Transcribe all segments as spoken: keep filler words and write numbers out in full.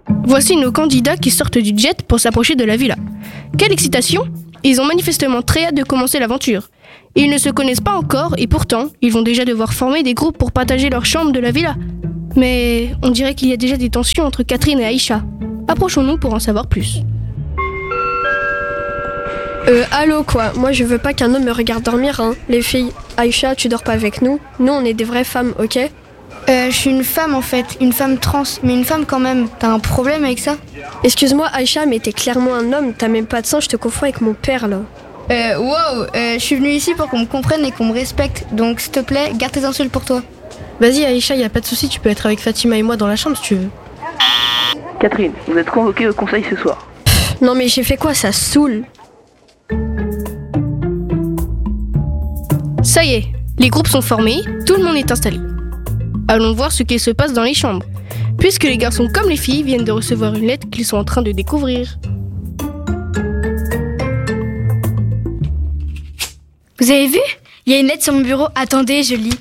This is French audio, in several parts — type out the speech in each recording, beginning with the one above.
Voici nos candidats qui sortent du jet pour s'approcher de la villa. Quelle excitation! Ils ont manifestement très hâte de commencer l'aventure. Ils ne se connaissent pas encore et pourtant, ils vont déjà devoir former des groupes pour partager leur chambre de la villa. Mais on dirait qu'il y a déjà des tensions entre Catherine et Aïcha. Approchons-nous pour en savoir plus. Euh, allô quoi, moi je veux pas qu'un homme me regarde dormir, hein. Les filles, Aïcha, tu dors pas avec nous. Nous on est des vraies femmes, ok? Euh, je suis une femme en fait, une femme trans, mais une femme quand même. T'as un problème avec ça? Excuse-moi Aïcha, mais t'es clairement un homme, t'as même pas de sang, je te confonds avec mon père là. Euh, wow, euh, je suis venue ici pour qu'on me comprenne et qu'on me respecte, donc s'il te plaît, garde tes insultes pour toi. Vas-y Aïcha, y a pas de souci, tu peux être avec Fatima et moi dans la chambre si tu veux. Catherine, vous êtes convoquée au conseil ce soir. Pff, non mais j'ai fait quoi, ça saoule. Ça y est, les groupes sont formés, tout le monde est installé. Allons voir ce qu'il se passe dans les chambres, puisque les garçons comme les filles viennent de recevoir une lettre qu'ils sont en train de découvrir. Vous avez vu? Il y a une lettre sur mon bureau, attendez, je lis.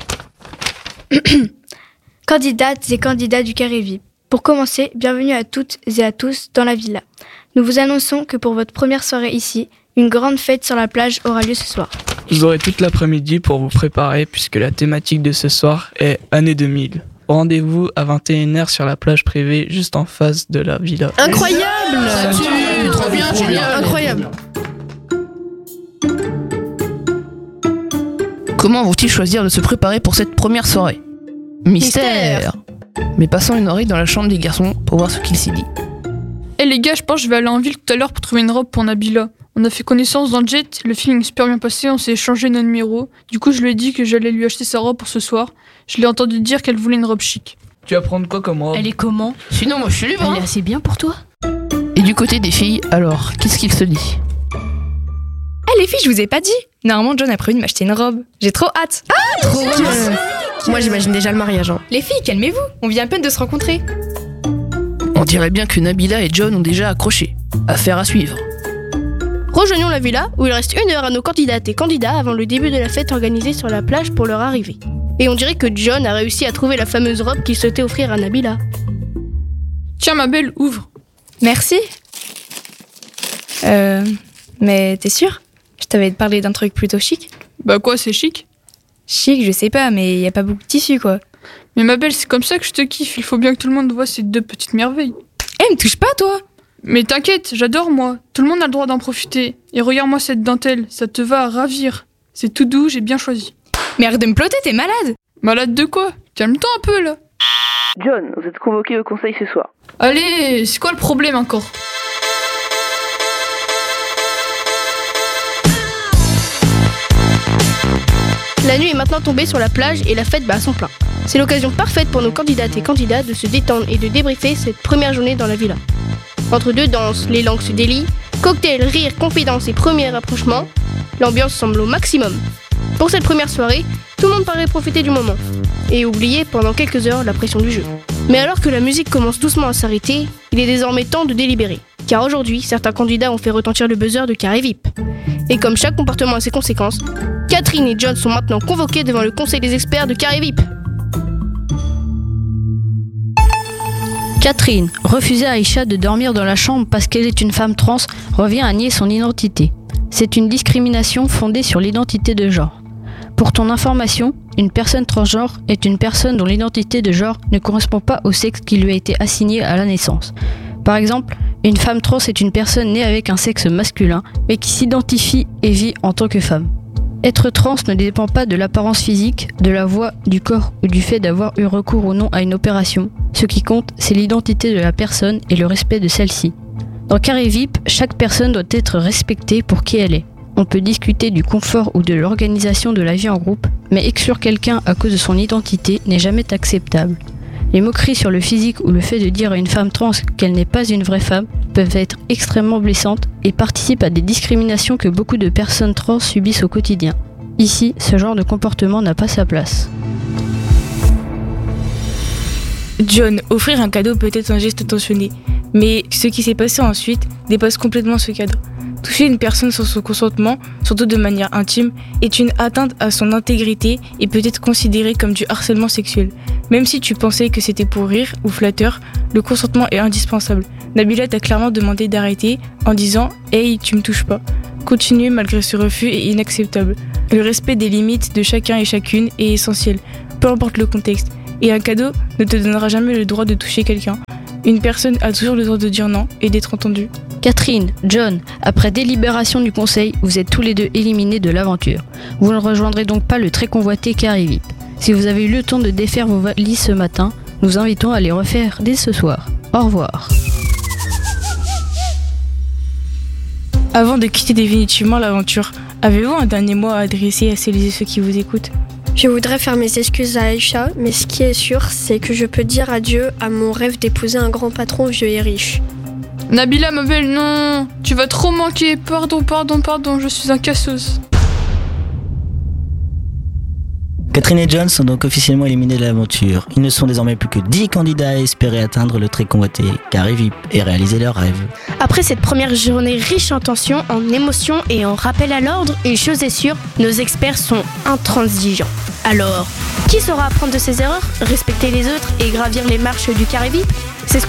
Candidates et candidats du Carré V I P. Pour commencer, bienvenue à toutes et à tous dans la villa. Nous vous annonçons que pour votre première soirée ici, une grande fête sur la plage aura lieu ce soir. Vous aurez toute l'après-midi pour vous préparer puisque la thématique de ce soir est année deux mille. Rendez-vous à vingt et une heures sur la plage privée juste en face de la villa. Incroyable! Salut, trop bien, génial! Incroyable! Comment vont-ils choisir de se préparer pour cette première soirée? Mystère! Mais passons une oreille dans la chambre des garçons pour voir ce qu'il s'y dit. Eh hey les gars, je pense que je vais aller en ville tout à l'heure pour trouver une robe pour Nabila. On a fait connaissance dans le jet, le feeling est super bien passé, on s'est échangé nos numéros. Du coup, je lui ai dit que j'allais lui acheter sa robe pour ce soir. Je l'ai entendu dire qu'elle voulait une robe chic. Tu vas prendre quoi comme robe? Elle est comment? Sinon, moi je suis libre. Elle est assez bien pour toi? Et du côté des filles, alors, qu'est-ce qu'il se dit? Ah les filles, je vous ai pas dit. Normalement, John a prévu de m'acheter une robe. J'ai trop hâte. Ah, trop bien! Moi, j'imagine déjà le mariage. Hein. Les filles, calmez-vous. On vient à peine de se rencontrer. On dirait bien que Nabila et John ont déjà accroché. Affaire à suivre. Rejoignons la villa où il reste une heure à nos candidates et candidats avant le début de la fête organisée sur la plage pour leur arrivée. Et on dirait que John a réussi à trouver la fameuse robe qu'il souhaitait offrir à Nabila. Tiens ma belle, ouvre. Merci. Euh... Mais t'es sûre? Je t'avais parlé d'un truc plutôt chic. Bah quoi, c'est chic? Chic, je sais pas, mais y a pas beaucoup de tissu quoi. Mais ma belle, c'est comme ça que je te kiffe, il faut bien que tout le monde voit ces deux petites merveilles. Eh, hey, me touche pas toi! Mais t'inquiète, j'adore moi, tout le monde a le droit d'en profiter. Et regarde-moi cette dentelle, ça te va à ravir. C'est tout doux, j'ai bien choisi. Mais arrête de me plotter, t'es malade! Malade de quoi? Calme-toi un peu là. John, vous êtes convoqué au conseil ce soir. Allez, c'est quoi le problème encore? La nuit est maintenant tombée sur la plage et la fête bat à son plein. C'est l'occasion parfaite pour nos candidates et candidats de se détendre et de débriefer cette première journée dans la villa. Entre deux danses, les langues se délient, cocktails, rires, confidences et premiers rapprochements, l'ambiance semble au maximum. Pour cette première soirée, tout le monde paraît profiter du moment et oublier pendant quelques heures la pression du jeu. Mais alors que la musique commence doucement à s'arrêter, il est désormais temps de délibérer. Car aujourd'hui, certains candidats ont fait retentir le buzzer de Carré V I P. Et comme chaque comportement a ses conséquences, Catherine et John sont maintenant convoqués devant le conseil des experts de Carré V I P. Catherine, refuser à Aïcha de dormir dans la chambre parce qu'elle est une femme trans revient à nier son identité. C'est une discrimination fondée sur l'identité de genre. Pour ton information, une personne transgenre est une personne dont l'identité de genre ne correspond pas au sexe qui lui a été assigné à la naissance. Par exemple, une femme trans est une personne née avec un sexe masculin, mais qui s'identifie et vit en tant que femme. Être trans ne dépend pas de l'apparence physique, de la voix, du corps ou du fait d'avoir eu recours ou non à une opération. Ce qui compte, c'est l'identité de la personne et le respect de celle-ci. Dans Carré V I P, chaque personne doit être respectée pour qui elle est. On peut discuter du confort ou de l'organisation de la vie en groupe, mais exclure quelqu'un à cause de son identité n'est jamais acceptable. Les moqueries sur le physique ou le fait de dire à une femme trans qu'elle n'est pas une vraie femme peuvent être extrêmement blessantes et participent à des discriminations que beaucoup de personnes trans subissent au quotidien. Ici, ce genre de comportement n'a pas sa place. John, offrir un cadeau peut être un geste intentionné, mais ce qui s'est passé ensuite dépasse complètement ce cadre. Toucher une personne sans son consentement, surtout de manière intime, est une atteinte à son intégrité et peut être considéré comme du harcèlement sexuel. Même si tu pensais que c'était pour rire ou flatteur, le consentement est indispensable. Nabila t'a clairement demandé d'arrêter en disant « Hey, tu me touches pas ». Continuer malgré ce refus est inacceptable. Le respect des limites de chacun et chacune est essentiel, peu importe le contexte. Et un cadeau ne te donnera jamais le droit de toucher quelqu'un. Une personne a toujours le droit de dire non et d'être entendue. Catherine, John, après délibération du conseil, vous êtes tous les deux éliminés de l'aventure. Vous ne rejoindrez donc pas le très convoité Carré V I P. Si vous avez eu le temps de défaire vos valises ce matin, nous invitons à les refaire dès ce soir. Au revoir. Avant de quitter définitivement l'aventure, avez-vous un dernier mot à adresser à celles et ceux qui vous écoutent ? Je voudrais faire mes excuses à Aïcha, mais ce qui est sûr, c'est que je peux dire adieu à mon rêve d'épouser un grand patron vieux et riche. Nabila, ma belle, non, tu vas trop manquer. Pardon, pardon, pardon, je suis un cassos. Catherine et John sont donc officiellement éliminés de l'aventure. Ils ne sont désormais plus que dix candidats à espérer atteindre le très convoité Carré V I P et réaliser leurs rêves. Après cette première journée riche en tensions, en émotions et en rappel à l'ordre, une chose est sûre, nos experts sont intransigeants. Alors, qui saura apprendre de ses erreurs, respecter les autres et gravir les marches du Carré V I P ? C'est ce qu'on